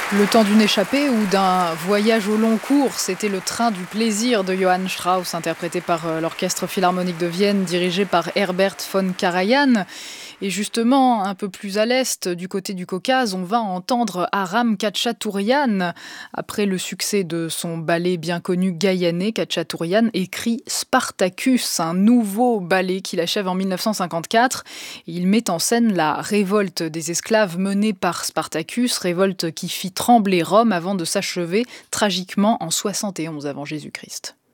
Le temps d'une échappée ou d'un voyage au long cours, c'était le train du plaisir de Johann Strauss, interprété par l'Orchestre Philharmonique de Vienne, dirigé par Herbert von Karajan. Et justement, un peu plus à l'est, du côté du Caucase, on va entendre Aram Khachaturian. Après le succès de son ballet bien connu Gaïané, Khachaturian écrit Spartacus, un nouveau ballet qu'il achève en 1954. Il met en scène la révolte des esclaves menée par Spartacus, révolte qui fit trembler Rome avant de s'achever tragiquement en 71 avant Jésus-Christ.